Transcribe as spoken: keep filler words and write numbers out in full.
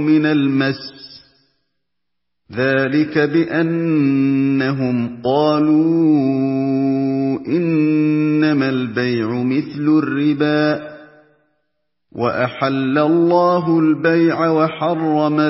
مِنَ الْمَسِّ ۚ ذَٰلِكَ بِأَنَّهُمْ قَالُوا إِنَّمَا الْبَيْعُ مِثْلُ الرِّبَا ۗ وَأَحَلَّ اللَّهُ الْبَيْعَ وَحَرَّمَ